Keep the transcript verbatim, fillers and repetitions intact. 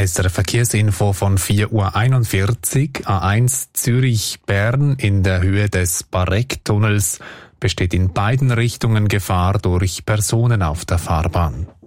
S R Verkehrsinfo von vier Uhr einundvierzig, A eins Zürich-Bern in der Höhe des Bareck-Tunnels besteht in beiden Richtungen Gefahr durch Personen auf der Fahrbahn.